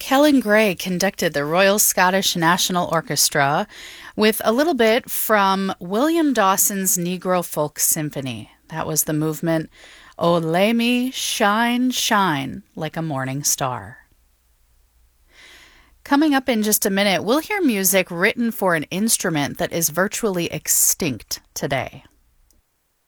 Helen Gray conducted the Royal Scottish National Orchestra with a little bit from William Dawson's Negro Folk Symphony. That was the movement, "O lay me, shine, shine like a morning star." Coming up in just a minute, we'll hear music written for an instrument that is virtually extinct today.